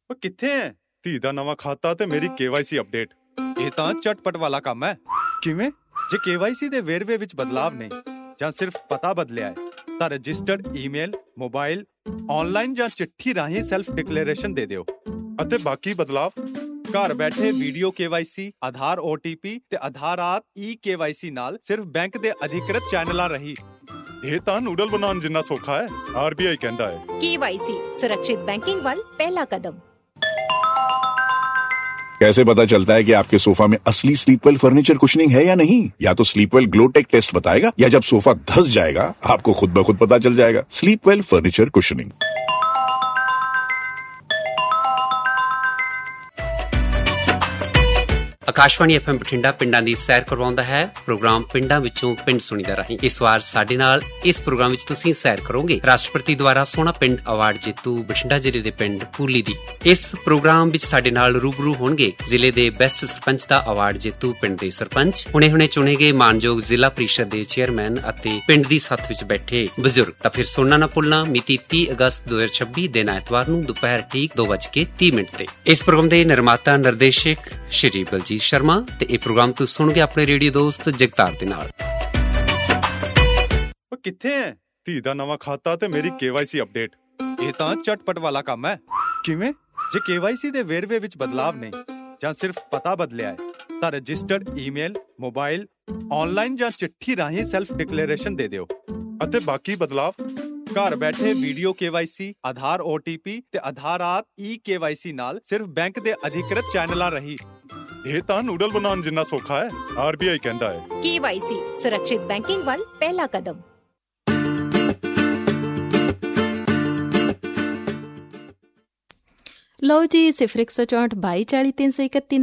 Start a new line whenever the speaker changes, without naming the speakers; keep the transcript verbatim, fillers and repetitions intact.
ਉਹ ਕਿੱਥੇ ਹੈ? ਧੀ ਦਾ ਨਵਾਂ ਖਾਤਾ ਤੇ ਮੇਰੀ ਕੇਵਾਈਸੀ ਅਪਡੇਟ। ਇਹ ਤਾਂ ਝਟਪਟ ਵਾਲਾ ਕੰਮ ਹੈ। ਕਿਵੇਂ? ਜੇ ਕੇਵਾਈਸੀ ਦੇ ਵੇਰਵੇ ਵਿੱਚ ਬਦਲਾਵ ਨਹੀਂ ਜਾਂ ਸਿਰਫ ਪਤਾ ਬਦਲਿਆ ਹੈ ਤਾਂ ਰਜਿਸਟਰਡ ਈਮੇਲ, ਮੋਬਾਈਲ, ਆਨਲਾਈਨ ਜਾਂ ਚਿੱਠੀ ਰਾਹੀਂ ਸੈਲਫ ਡਿਕਲੇਰੇਸ਼ਨ ਦੇ ਦਿਓ। ਅਤੇ ਬਾਕੀ ਬਦਲਾਵ ਘਰ ਬੈਠੇ ਵੀਡੀਓ ਕੇਵਾਈਸੀ, ਆਧਾਰ ਓਟੀਪੀ ਤੇ ਆਧਾਰਾਤ ਈ ਕੇਵਾਈਸੀ ਨਾਲ ਸਿਰਫ ਬੈਂਕ ਦੇ ਅਧਿਕ੍ਰਿਤ ਚੈਨਲਾਂ ਰਹੀ। ਇਹ ਤਾਂ ਨੂਡਲ ਬਣਾਉਣ ਜਿੰਨਾ ਸੌਖਾ ਹੈ। ਆਰਬੀਆਈ ਕਹਿੰਦਾ ਹੈ
केवाईसी सुरक्षित बैंकिंग वाल पहला कदम।
कैसे पता चलता है कि आपके सोफा में असली स्लीपवेल फर्नीचर कुशनिंग है या नहीं? या तो स्लीपवेल ग्लोटेक टेस्ट बताएगा, या जब सोफा धस जाएगा आपको खुद ब खुद पता चल जाएगा। Sleepwell furniture cushioning.
Akashvani F M Bathinda ਪਿੰਡਾਂ ਦੀ ਸੈਰ ਕਰਵਾਉਂਦਾ ਹੈ। ਪ੍ਰੋਗਰਾਮ ਪਿੰਡਾਂ ਵਿੱਚੋਂ ਪਿੰਡ ਸੁਣੀਦਾ ਰਾਹੀਂ। ਇਸ ਵਾਰ ਸਾਡੇ ਨਾਲ ਇਸ ਪ੍ਰੋਗਰਾਮ ਵਿੱਚ ਤੁਸੀਂ ਸੈਰ ਕਰੋਗੇ ਰਾਸ਼ਟਰਪਤੀ ਦੁਆਰਾ ਸੋਹਣਾ ਪਿੰਡ ਅਵਾਰਡ ਜੇਤੂ ਬਠਿੰਡਾ ਜ਼ਿਲ੍ਹੇ ਦੇ ਪਿੰਡ ਪੂਲੀ ਦੀ। ਇਸ ਪ੍ਰੋਗਰਾਮ ਵਿੱਚ ਸਾਡੇ ਨਾਲ ਰੂਬਰੂ ਹੋਣਗੇ ਜ਼ਿਲ੍ਹੇ ਦੇ ਬੈਸਟ ਸਰਪੰਚ ਦਾ ਅਵਾਰਡ ਜੇਤੂ ਪਿੰਡ ਦੇ ਸਰਪੰਚ, ਹੁਣੇ ਹੁਣੇ ਚੁਣੇ ਗਏ ਮਾਨਯੋਗ ਜ਼ਿਲ੍ਹਾ ਪ੍ਰੀਸ਼ਦ ਦੇ ਚੇਅਰਮੈਨ ਅਤੇ ਪਿੰਡ ਦੀ ਸੱਥ ਵਿੱਚ ਬੈਠੇ ਬਜ਼ੁਰਗ। ਤਾਂ ਫਿਰ ਸੁਣਨਾ ਨਾ ਭੁੱਲਣਾ, ਮਿਤੀ ਤੀਹ ਅਗਸਤ ਦੋ ਹਜ਼ਾਰ ਛੱਬੀ ਦਿਨ ਐਤਵਾਰ ਨੂੰ ਦੁਪਹਿਰ ਠੀਕ ਦੋ ਵੱਜ ਕੇ ਤੀਹ ਮਿੰਟ ਤੇ। ਇਸ ਪ੍ਰੋਗਰਾਮ ਦੇ ਨਿਰਮਾਤਾ ਨਿਰਦੇਸ਼ਕ ਸ਼੍ਰੀ ਬਲਜੀਤ ਸ਼ਰਮਾ ਤੇ ਇਹ ਪ੍ਰੋਗਰਾਮ ਤੁਸੀਂ ਸੁਣੋਗੇ ਆਪਣੇ ਰੇਡੀਓ ਦੋਸਤ ਜਗਤਾਰ ਦੇ ਨਾਲ।
ਉਹ ਕਿੱਥੇ ਹੈ? ਧੀ ਦਾ ਨਵਾਂ ਖਾਤਾ ਤੇ ਮੇਰੀ ਕੇਵਾਈਸੀ ਅਪਡੇਟ। ਇਹ ਤਾਂ ਝਟਪਟ ਵਾਲਾ ਕੰਮ ਹੈ। ਕਿਵੇਂ? ਜੇ ਕੇਵਾਈਸੀ ਦੇ ਵੇਰਵੇ ਵਿੱਚ ਬਦਲਾਵ ਨਹੀਂ ਜਾਂ ਸਿਰਫ ਪਤਾ ਬਦਲਿਆ ਹੈ ਤਾਂ ਰਜਿਸਟਰਡ ਈਮੇਲ, ਮੋਬਾਈਲ, ਆਨਲਾਈਨ ਜਾਂ ਚਿੱਠੀ ਰਾਹੀਂ ਸੈਲਫ ਡਿਕਲੇਰੇਸ਼ਨ ਦੇ ਦਿਓ। ਅਤੇ ਬਾਕੀ ਬਦਲਾਵ ਘਰ ਬੈਠੇ ਵੀਡੀਓ ਕੇਵਾਈਸੀ, ਆਧਾਰ ਓਟੀਪੀ ਤੇ ਆਧਾਰਾਤ ਈ ਕੇਵਾਈਸੀ ਨਾਲ ਸਿਰਫ ਬੈਂਕ ਦੇ ਅਧਿਕ੍ਰਿਤ ਚੈਨਲਾਂ ਰਹੀ। ਇਹ ਤਾਂ ਨੂਡਲ ਬਣਾਉਣ ਜਿੰਨਾ ਸੌਖਾ ਹੈ। ਆਰਬੀਆਈ ਕਹਿੰਦਾ ਹੈ
केवाईसी सुरक्षित बैंकिंग वाल पहला कदम।
ਲਓ ਜੀ, ਸਿਫਰ ਇੱਕ ਸੌ ਚੌਂਹਠ ਬਾਈ ਚਾਲੀ ਤਿੰਨ ਸੌ ਇਕੱਤੀ